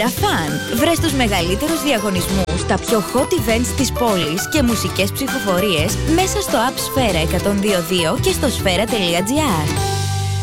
Σφαίρα Fun. Βρες τους μεγαλύτερους διαγωνισμούς, τα πιο hot events της πόλης και μουσικές ψηφοφορίες μέσα στο app Σφαίρα 102.2 και στο σφαίρα.gr.